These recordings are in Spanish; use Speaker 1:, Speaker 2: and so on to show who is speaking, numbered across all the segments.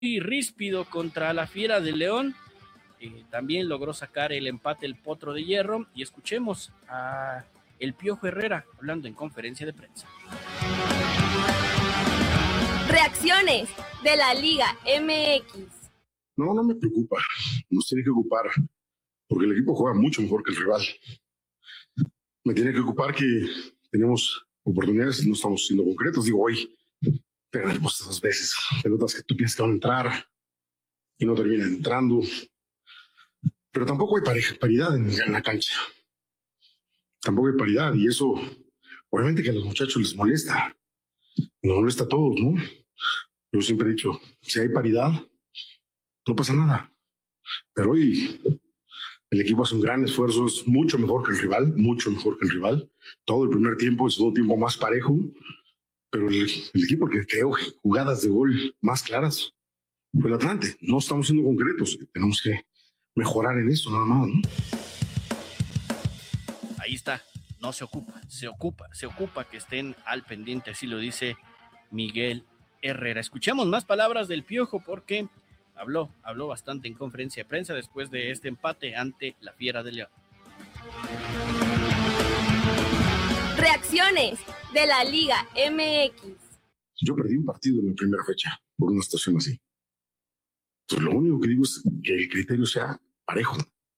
Speaker 1: ríspido contra la Fiera de León. También logró sacar el empate el Potro de Hierro. Y escuchemos a el Piojo Herrera hablando en conferencia de prensa.
Speaker 2: Reacciones de la Liga MX.
Speaker 3: No me preocupa. Nos tiene que ocupar porque el equipo juega mucho mejor que el rival. Me tiene que ocupar que tenemos oportunidades y no estamos siendo concretos. Digo, hoy tenemos 2 veces pelotas que tú piensas que van a entrar y no terminan entrando. Pero tampoco hay paridad en la cancha. Tampoco hay paridad y eso obviamente que a los muchachos les molesta. Nos molesta a todos, ¿no? Yo siempre he dicho, si hay paridad, no pasa nada. Pero hoy el equipo hace un gran esfuerzo, es mucho mejor que el rival, mucho mejor que el rival. Todo el primer tiempo, el segundo tiempo más parejo, pero el equipo que creó jugadas de gol más claras fue el Atlante. No estamos siendo concretos, tenemos que mejorar en eso nada más, ¿no?
Speaker 1: Ahí está, no se ocupa que estén al pendiente, así lo dice Miguel Herrera. Escuchemos más palabras del Piojo porque habló bastante en conferencia de prensa después de este empate ante la Fiera de León.
Speaker 2: Reacciones de la Liga MX.
Speaker 3: Yo perdí un partido en la primera fecha por una situación así. Entonces, lo único que digo es que el criterio sea parejo.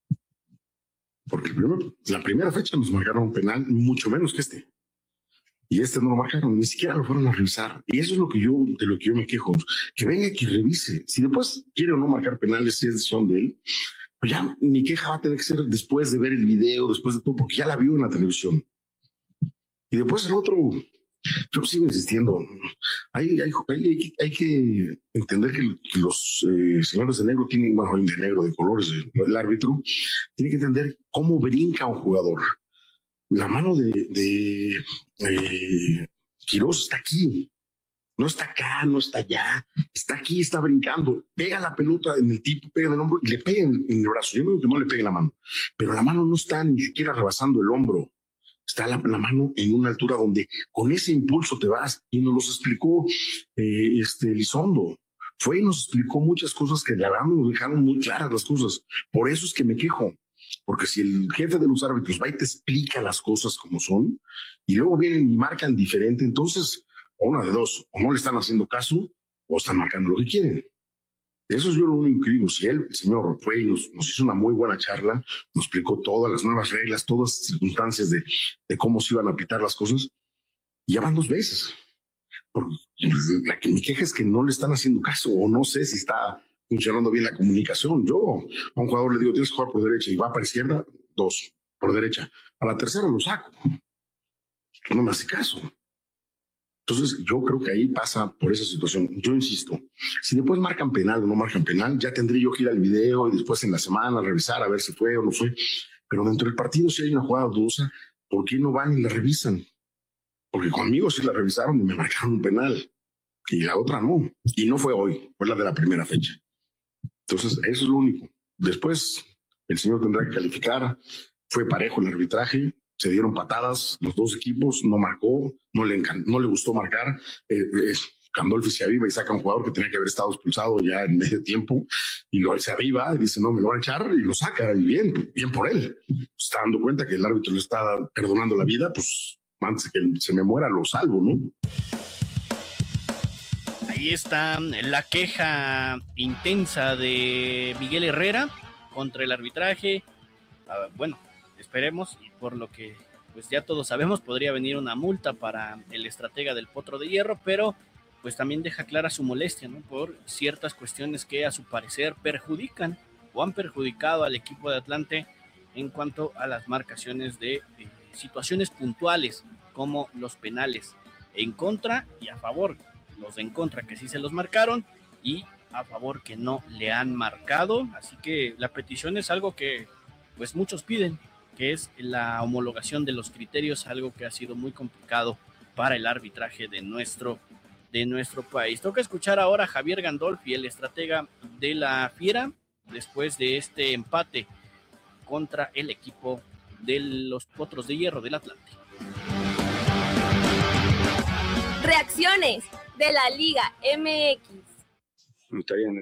Speaker 3: Porque la primera fecha nos marcaron un penal mucho menos que este. Y este no lo marcaron, ni siquiera lo fueron a revisar. Y eso es de lo que yo me quejo. Que venga y que revise. Si después quiere o no marcar penales, si es decisión de él, pues ya mi queja va a tener que ser después de ver el video, después de todo, porque ya la vio en la televisión. Y después el otro, yo sigo insistiendo. Hay que entender que los señores de negro tienen, bueno, de negro, de colores, el árbitro, tiene que entender cómo brinca un jugador. La mano de Quirós está aquí, no está acá, no está allá, está aquí, está brincando, pega la pelota en el tipo, pega en el hombro y le pega en el brazo. Yo no digo que no le pegue la mano, pero la mano no está ni siquiera rebasando el hombro, está la mano en una altura donde con ese impulso te vas, y nos los explicó Elizondo. Fue y nos explicó muchas cosas que la verdad nos dejaron muy claras las cosas. Por eso es que me quejo. Porque si el jefe de los árbitros va y te explica las cosas como son, y luego vienen y marcan diferente, entonces, una de dos, o no le están haciendo caso, o están marcando lo que quieren. Eso es yo lo único que digo. Si el señor fue y nos hizo una muy buena charla, nos explicó todas las nuevas reglas, todas las circunstancias de cómo se iban a aplicar las cosas, y ya van 2 veces. Porque la que mi queja es que no le están haciendo caso, o no sé si está funcionando bien la comunicación. Yo a un jugador le digo, tienes que jugar por derecha, y va para izquierda, 2, por derecha. A la tercera lo saco. No me hace caso. Entonces yo creo que ahí pasa por esa situación. Yo insisto, si después marcan penal o no marcan penal, ya tendré yo que ir al video y después en la semana revisar a ver si fue o no fue. Pero dentro del partido, si hay una jugada dudosa, ¿por qué no van y la revisan? Porque conmigo sí la revisaron y me marcaron un penal, y la otra no. Y no fue hoy, fue la de la primera fecha. Entonces, eso es lo único. Después, el señor tendrá que calificar. Fue parejo el arbitraje, se dieron patadas los 2 equipos, no marcó, no le gustó marcar. Gandolfi se aviva y saca a un jugador que tenía que haber estado expulsado ya en medio tiempo, y se aviva y dice, no, me lo van a echar, y lo saca, y bien por él. Se está dando cuenta que el árbitro le está perdonando la vida, pues antes de que se me muera lo salvo, ¿no?
Speaker 1: Ahí está la queja intensa de Miguel Herrera contra el arbitraje. Bueno, esperemos, y por lo que pues ya todos sabemos, podría venir una multa para el estratega del Potro de Hierro, pero pues también deja clara su molestia, ¿no?, por ciertas cuestiones que a su parecer perjudican o han perjudicado al equipo de Atlante en cuanto a las marcaciones de situaciones puntuales como los penales en contra y a favor. Los de en contra que sí se los marcaron y a favor que no le han marcado. Así que la petición es algo que pues muchos piden, que es la homologación de los criterios, algo que ha sido muy complicado para el arbitraje de nuestro país. Toca escuchar ahora a Javier Gandolfi, el estratega de la Fiera, después de este empate contra el equipo de los Potros de Hierro del Atlante.
Speaker 2: Reacciones de la Liga MX.
Speaker 3: Me gustaría